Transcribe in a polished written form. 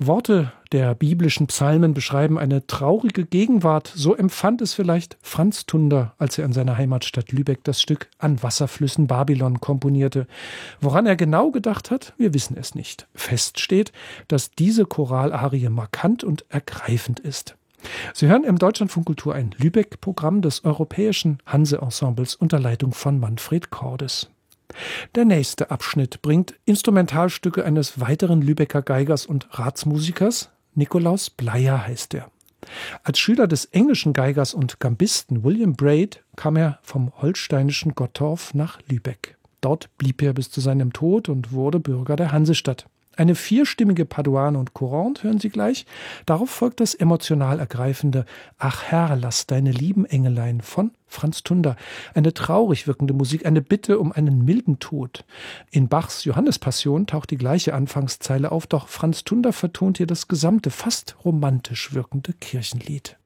Worte der biblischen Psalmen beschreiben eine traurige Gegenwart. So empfand es vielleicht Franz Tunder, als er in seiner Heimatstadt Lübeck das Stück An Wasserflüssen Babylon komponierte. Woran er genau gedacht hat, wir wissen es nicht. Fest steht, dass diese Choralarie markant und ergreifend ist. Sie hören im Deutschlandfunk Kultur ein Lübeck-Programm des Europäischen Hanse-Ensembles unter Leitung von Manfred Cordes. Der nächste Abschnitt bringt Instrumentalstücke eines weiteren Lübecker Geigers und Ratsmusikers. Nikolaus Bleier heißt er. Als Schüler des englischen Geigers und Gambisten William Braid kam er vom holsteinischen Gottorf nach Lübeck. Dort blieb er bis zu seinem Tod und wurde Bürger der Hansestadt. Eine vierstimmige Paduane und Courante hören Sie gleich. Darauf folgt das emotional ergreifende Ach Herr, lass deine lieben Engelein von Franz Tunder. Eine traurig wirkende Musik, eine Bitte um einen milden Tod. In Bachs Johannespassion taucht die gleiche Anfangszeile auf, doch Franz Tunder vertont hier das gesamte, fast romantisch wirkende Kirchenlied.